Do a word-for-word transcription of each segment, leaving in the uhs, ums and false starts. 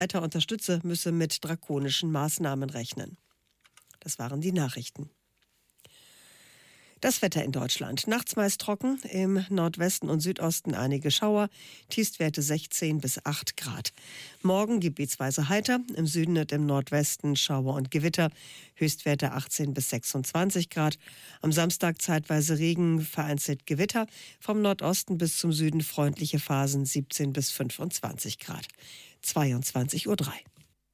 weiter unterstütze, müsse mit drakonischen Maßnahmen rechnen. Das waren die Nachrichten. Das Wetter in Deutschland. Nachts meist trocken, im Nordwesten und Südosten einige Schauer, Tiefstwerte sechzehn bis acht Grad. Morgen gebietsweise heiter, im Süden und im Nordwesten Schauer und Gewitter, Höchstwerte achtzehn bis sechsundzwanzig Grad. Am Samstag zeitweise Regen, vereinzelt Gewitter, vom Nordosten bis zum Süden freundliche Phasen siebzehn bis fünfundzwanzig Grad. zweiundzwanzig Uhr drei.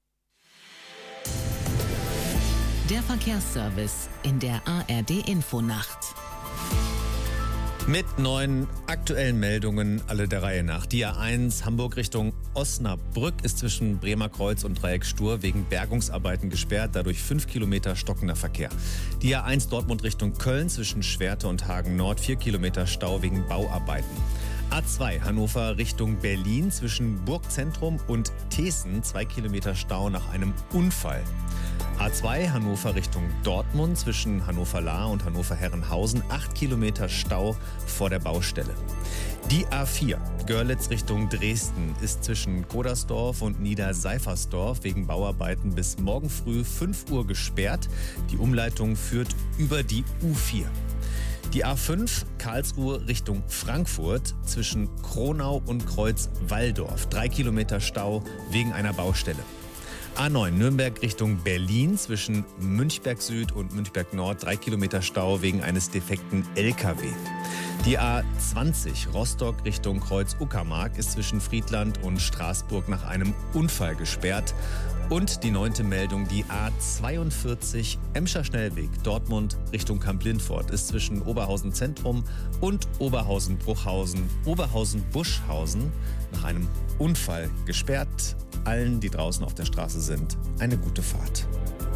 Der Verkehrsservice in der A R D-Infonacht. Mit neuen aktuellen Meldungen, alle der Reihe nach. Die A eins Hamburg Richtung Osnabrück ist zwischen Bremer Kreuz und Dreieck Stur wegen Bergungsarbeiten gesperrt, dadurch fünf Kilometer stockender Verkehr. Die A eins Dortmund Richtung Köln zwischen Schwerte und Hagen Nord, vier Kilometer Stau wegen Bauarbeiten. A zwei Hannover Richtung Berlin zwischen Burgzentrum und Teeßen, zwei Kilometer Stau nach einem Unfall. A zwei Hannover Richtung Dortmund zwischen Hannover-Lahr und Hannover-Herrenhausen, acht Kilometer Stau vor der Baustelle. Die A vier Görlitz Richtung Dresden ist zwischen Kodersdorf und Niederseifersdorf wegen Bauarbeiten bis morgen früh fünf Uhr gesperrt. Die Umleitung führt über die U vier. Die A fünf Karlsruhe Richtung Frankfurt zwischen Kronau und Kreuz-Walldorf. Drei Kilometer Stau wegen einer Baustelle. A neun Nürnberg Richtung Berlin zwischen Münchberg Süd und Münchberg Nord. Drei Kilometer Stau wegen eines defekten L K W. Die A zwanzig Rostock Richtung Kreuz-Uckermark ist zwischen Friedland und Straßburg nach einem Unfall gesperrt. Und die neunte Meldung, die A zweiundvierzig Emscher Schnellweg Dortmund Richtung Kamp-Lindfort ist zwischen Oberhausen Zentrum und Oberhausen-Bruchhausen, Oberhausen-Buschhausen nach einem Unfall gesperrt. Allen, die draußen auf der Straße sind, eine gute Fahrt.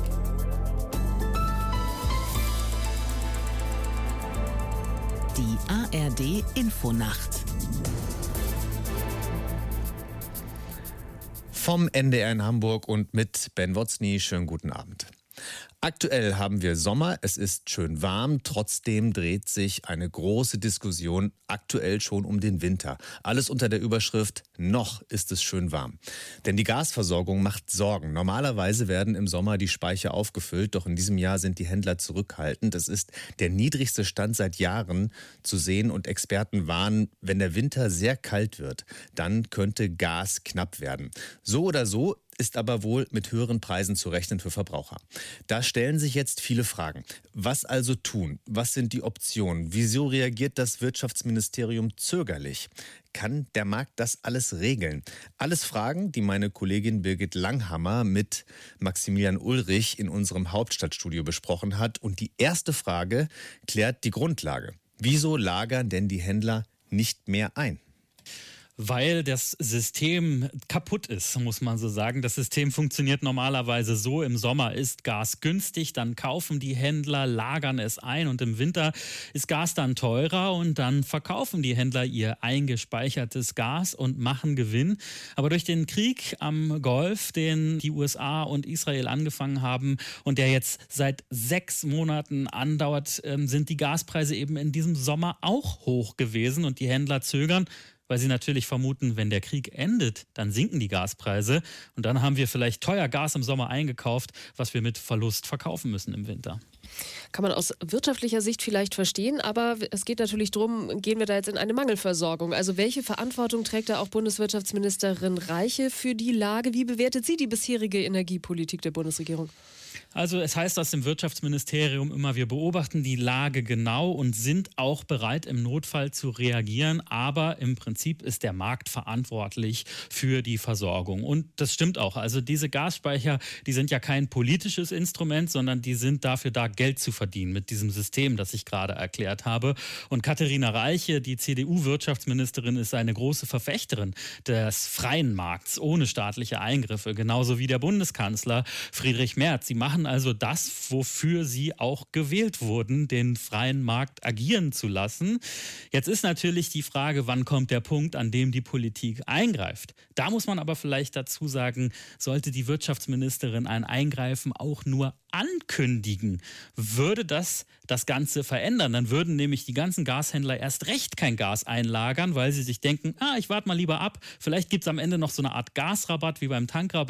Die A R D-Infonacht. Vom N D R in Hamburg und mit Ben Wotzny. Schönen guten Abend. Aktuell haben wir Sommer, es ist schön warm, trotzdem dreht sich eine große Diskussion aktuell schon um den Winter. Alles unter der Überschrift, noch ist es schön warm. Denn die Gasversorgung macht Sorgen. Normalerweise werden im Sommer die Speicher aufgefüllt, doch in diesem Jahr sind die Händler zurückhaltend. Es ist der niedrigste Stand seit Jahren zu sehen und Experten warnen, wenn der Winter sehr kalt wird, dann könnte Gas knapp werden. So oder so ist aber wohl mit höheren Preisen zu rechnen für Verbraucher. Da stellen sich jetzt viele Fragen. Was also tun? Was sind die Optionen? Wieso reagiert das Wirtschaftsministerium zögerlich? Kann der Markt das alles regeln? Alles Fragen, die meine Kollegin Birgit Langhammer mit Maximilian Ulrich in unserem Hauptstadtstudio besprochen hat. Und die erste Frage klärt die Grundlage. Wieso lagern denn die Händler nicht mehr ein? Weil das System kaputt ist, muss man so sagen. Das System funktioniert normalerweise so: Im Sommer ist Gas günstig, dann kaufen die Händler, lagern es ein und im Winter ist Gas dann teurer und dann verkaufen die Händler ihr eingespeichertes Gas und machen Gewinn. Aber durch den Krieg am Golf, den die U S A und Israel angefangen haben und der jetzt seit sechs Monaten andauert, sind die Gaspreise eben in diesem Sommer auch hoch gewesen und die Händler zögern, weil sie natürlich vermuten, wenn der Krieg endet, dann sinken die Gaspreise und dann haben wir vielleicht teuer Gas im Sommer eingekauft, was wir mit Verlust verkaufen müssen im Winter. Kann man aus wirtschaftlicher Sicht vielleicht verstehen, aber es geht natürlich darum, gehen wir da jetzt in eine Mangelversorgung? Also welche Verantwortung trägt da auch Bundeswirtschaftsministerin Reiche für die Lage? Wie bewertet sie die bisherige Energiepolitik der Bundesregierung? Also es heißt aus dem Wirtschaftsministerium immer, wir beobachten die Lage genau und sind auch bereit, im Notfall zu reagieren. Aber im Prinzip ist der Markt verantwortlich für die Versorgung. Und das stimmt auch. Also diese Gasspeicher, die sind ja kein politisches Instrument, sondern die sind dafür da, Geld zu verdienen mit diesem System, das ich gerade erklärt habe. Und Katharina Reiche, die C D U-Wirtschaftsministerin, ist eine große Verfechterin des freien Markts ohne staatliche Eingriffe, genauso wie der Bundeskanzler Friedrich Merz. Sie machen machen also das, wofür sie auch gewählt wurden, den freien Markt agieren zu lassen. Jetzt ist natürlich die Frage, wann kommt der Punkt, an dem die Politik eingreift. Da muss man aber vielleicht dazu sagen, sollte die Wirtschaftsministerin ein Eingreifen auch nur ankündigen, würde das das Ganze verändern. Dann würden nämlich die ganzen Gashändler erst recht kein Gas einlagern, weil sie sich denken, ah, ich warte mal lieber ab, vielleicht gibt es am Ende noch so eine Art Gasrabatt wie beim Tankrabatt.